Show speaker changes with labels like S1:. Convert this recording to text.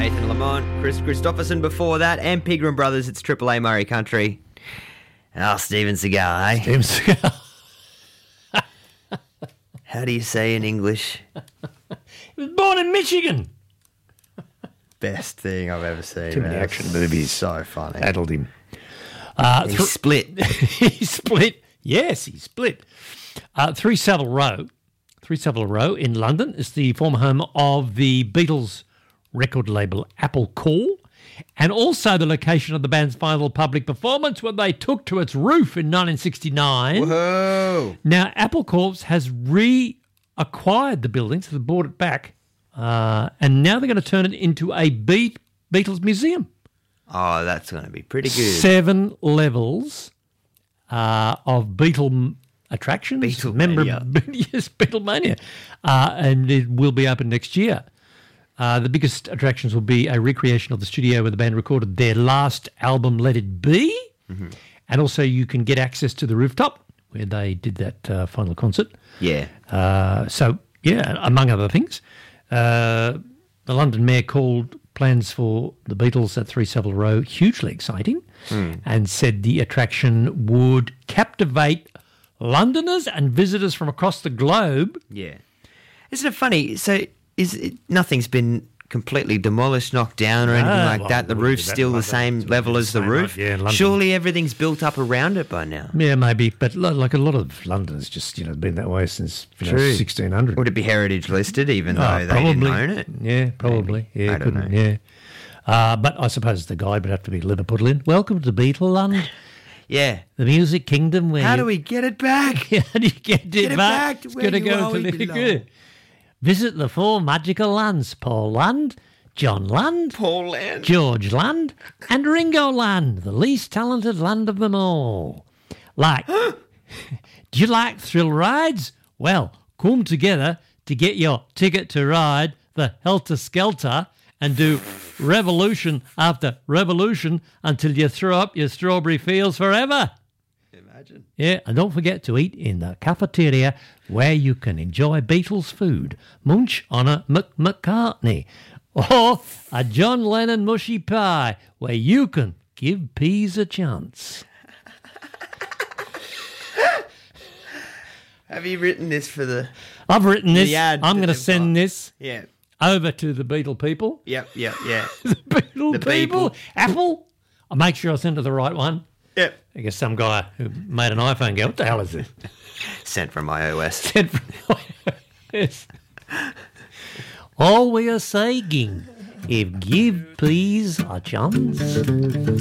S1: Nathan Lamont, Chris Christopherson before that, and Pigram Brothers. It's Triple A Murray Country. Oh, Steven Seagal, eh?
S2: Steven Seagal.
S1: How do you say in English?
S2: He was born in Michigan.
S1: Best thing I've ever seen.
S2: Too many action movies.
S1: So funny.
S2: Addled him.
S1: He split.
S2: He split. Yes, he split. 3 Savile Row in London is the former home of the Beatles record label Apple Corps, and also the location of the band's final public performance when they took to its roof in 1969.
S1: Whoa.
S2: Now, Apple Corps has reacquired the building, so they bought it back, and now they're going to turn it into a Beatles museum.
S1: Oh, that's going to be pretty good.
S2: 7 levels of Beatle attractions.
S1: Beatlemania.
S2: Yes, Beatlemania. And it will be open next year. The biggest attractions will be a recreation of the studio where the band recorded their last album, Let It Be. Mm-hmm. And also you can get access to the rooftop where they did that final concert.
S1: Yeah.
S2: Among other things. The London Mayor called plans for the Beatles at 3 Savile Row hugely exciting and said the attraction would captivate Londoners and visitors from across the globe.
S1: Yeah. Isn't it funny? So nothing's been completely demolished, knocked down or anything like that? The roof's still the same level as the roof?
S2: Yeah, London.
S1: Surely everything's built up around it by now.
S2: Yeah, maybe. But like a lot of London's just, been that way since 1600.
S1: Would it be heritage listed even though they didn't own it?
S2: Yeah, probably.
S1: Maybe.
S2: Yeah,
S1: I don't know.
S2: Yeah. But I suppose the guide would have to be Liverpudlian. Welcome to Beatleland.
S1: Yeah.
S2: The music kingdom where
S1: How do we get it back?
S2: How do you get it back?
S1: To where you always belong.
S2: Visit the 4 magical lands: Paul Land, John Land,
S1: Paul Land,
S2: George Land, and Ringo Land, the least talented land of them all. Do you like thrill rides? Well, come together to get your ticket to ride the Helter Skelter and do revolution after revolution until you throw up your strawberry fields forever.
S1: Imagine.
S2: Yeah, and don't forget to eat in the cafeteria where you can enjoy Beatles food. Munch on a McCartney. Or a John Lennon mushy pie where you can give peas a chance.
S1: Have you written this for the...
S2: I've written this.
S1: ad
S2: I'm going to send this
S1: Yeah.
S2: over to the Beatle people.
S1: Yep.
S2: The Beatle
S1: The
S2: people.
S1: people.
S2: Apple. I'll make sure I send to the right one.
S1: Yep.
S2: I guess some guy who made an iPhone go, what the hell is this?
S1: Sent from iOS.
S2: Sent from iOS. All we are saying, if give peas a chance.